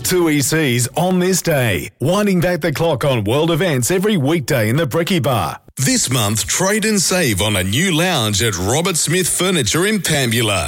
2 ECs on this day, winding back the clock on world events every weekday in the Bricky Bar. This month, trade and save on a new lounge at Robert Smith Furniture in Pambula.